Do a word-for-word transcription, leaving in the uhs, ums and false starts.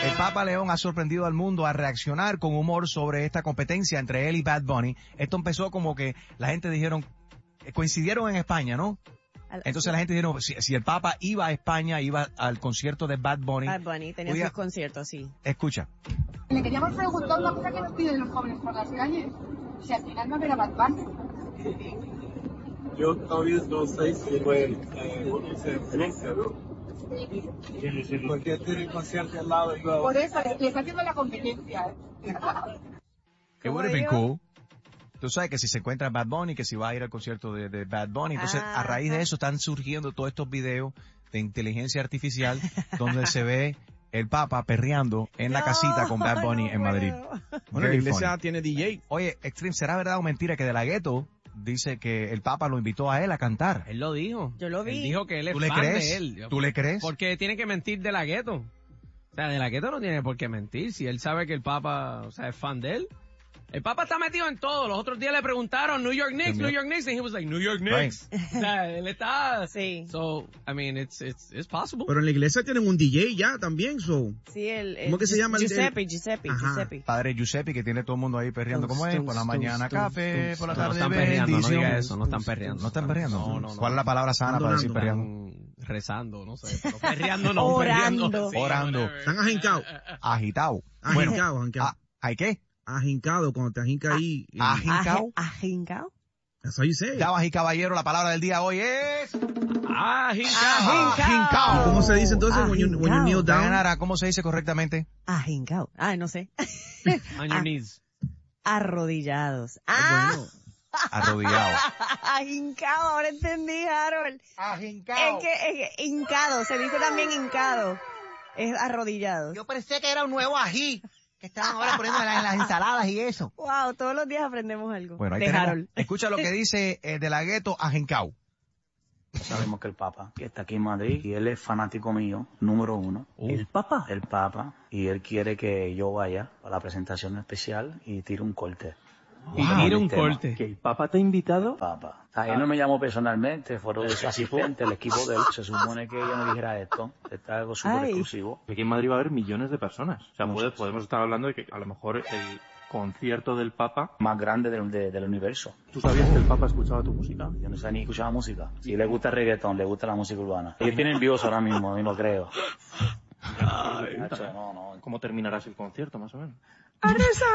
El Papa León ha sorprendido al mundo a reaccionar con humor sobre esta competencia entre él y Bad Bunny. Esto empezó como que la gente dijeron, coincidieron en España, ¿no? Entonces la gente dijeron, si, si el Papa iba a España, iba al concierto de Bad Bunny. Bad Bunny tenía Oiga, sus conciertos, sí. Escucha. Le queríamos preguntar una cosa que nos piden los jóvenes por las calles. Si al final va a ver a Bad Bunny. Yo todavía no sé si fue una referencia, ¿no? Porque tiene el concierto al lado y luego... Por eso, le está haciendo la competencia. ¿eh? It would have been cool. Tú sabes que si se encuentra Bad Bunny, que si va a ir al concierto de, de Bad Bunny. Entonces, ah, a raíz de eso están surgiendo todos estos videos de inteligencia artificial donde se ve el Papa perreando en la no, casita con Bad Bunny no en Madrid. Bueno, la iglesia tiene D J. Oye, Extreme, ¿será verdad o mentira que De La Ghetto dice que el Papa lo invitó a él a cantar? Él lo dijo. Yo lo vi. Él dijo que él es ¿Tú le fan crees? de él. ¿Tú le crees? Porque tiene que mentir De La Ghetto. O sea, De La Ghetto no tiene por qué mentir. Si él sabe que el Papa, o sea, es fan de él. El Papa está metido en todo. Los otros días le preguntaron New York Knicks, New York Knicks, and he was like, New York Knicks. Right. O sea, él está... Sí. So, I mean, it's, it's, it's possible. Pero en la iglesia tienen un D J ya también, so. Sí, el, el ¿Cómo que se llama el- Giuseppe, Giuseppe, Ajá. Giuseppe. Padre Giuseppe, que tiene todo el mundo ahí perreando como es. Por la mañana café, por la No tarde están perreando, no bendición. diga eso, no están perreando. ¿No están perreando? No, no, no. ¿Cuál es la palabra sana para decir Están perreando? Están rezando, no sé. Pero perreando no, Orando. perreando. Sí, Orando. whatever. Están ajincados. Agitado. Ajincados, ajincados. ¿Hay qué? Ajincado, cuando te ajinca ahí. y- Aji- ¿Ajincao? ¿Ajincao? That's how you say it. Damas y caballeros, la palabra del día hoy es... Ajincao. Ajincao. ¿Cómo se dice entonces when you, when you kneel down? Dayanara, ¿cómo se dice correctamente? Ajincao. Ah, no sé. On your knees. Arrodillados. Ah, Bueno, Arrodillado. ajincao, ahora entendí, Harold. Ajincao. Es que, es que hincado, se dice también hincado. Es arrodillado. Yo pensé que era un nuevo ají que estaban ahora poniendo en las, en las ensaladas y eso. Wow, todos los días aprendemos algo. Bueno, ahí de tenemos. Harold. Escucha lo que dice eh, De La Ghetto, Ajincao. Sabemos que el Papa que está aquí en Madrid y él es fanático mío, número uno. ¿El Papa? El Papa. Y él quiere que yo vaya a la presentación especial y tire un corte. Y Con tira mi un tema. corte. ¿Que el Papa te ha invitado? Papa. O sea, él no me llamó personalmente, fueron sus asistentes, el equipo de él. Se supone que ella no dijera esto. Esto es algo súper Ay. exclusivo. Aquí en Madrid va a haber millones de personas. O sea, Muchas. puede- podemos estar hablando de que a lo mejor el concierto del Papa... Más grande del, de- del universo. ¿Tú sabías que el Papa escuchaba tu música? Yo no sé ni escuchar música. Si le gusta el reggaetón, le gusta la música urbana. Ellos tienen views ahora mismo, y lo creo. Nacho, no, no. ¿Cómo terminarás el concierto, más o menos?